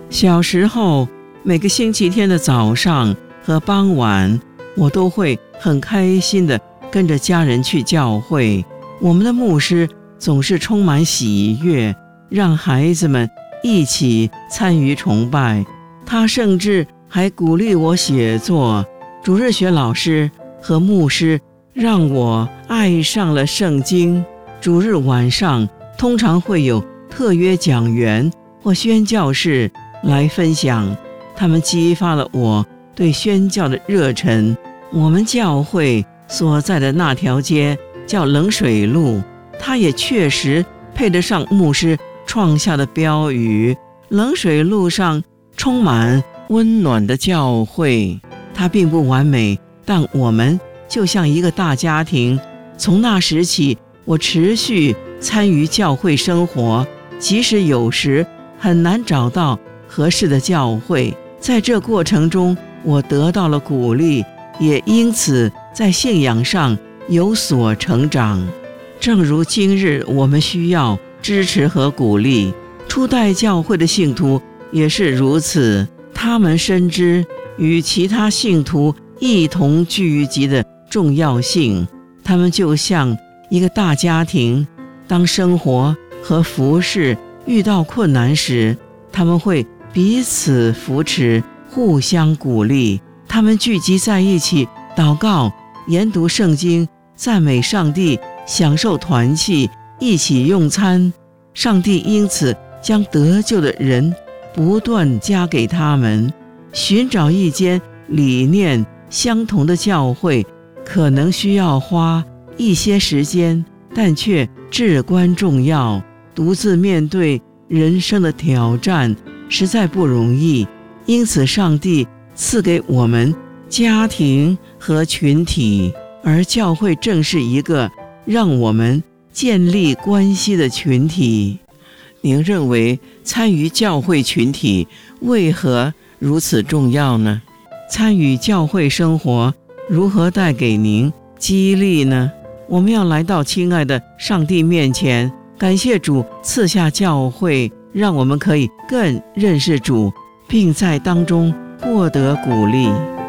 小时候，每个星期天的早上和傍晚，我都会很开心地跟着家人去教会。我们的牧师总是充满喜悦，让孩子们一起参与崇拜。他甚至还鼓励我写作。主日学老师和牧师让我爱上了圣经。主日晚上通常会有特约讲员或宣教士来分享，他们激发了我对宣教的热忱。我们教会所在的那条街叫冷水路，它也确实配得上牧师创下的标语。冷水路上充满温暖的教会，它并不完美，但我们就像一个大家庭。从那时起，我持续参与教会生活，即使有时很难找到合适的教会。在这过程中，我得到了鼓励，也因此在信仰上有所成长。正如今日我们需要支持和鼓励，初代教会的信徒也是如此。他们深知与其他信徒一同聚集的重要性，他们就像一个大家庭。当生活和服事遇到困难时，他们会彼此扶持，互相鼓励。他们聚集在一起祷告、研读圣经、赞美上帝，享受团契，一起用餐。上帝因此将得救的人不断加给他们。寻找一间理念相同的教会，可能需要花一些时间，但却至关重要。独自面对人生的挑战实在不容易，因此上帝赐给我们家庭和群体，而教会正是一个让我们建立关系的群体。您认为参与教会群体为何如此重要呢？参与教会生活如何带给您激励呢？我们要来到亲爱的上帝面前，感谢主赐下教会，让我们可以更认识主，并在当中获得鼓励。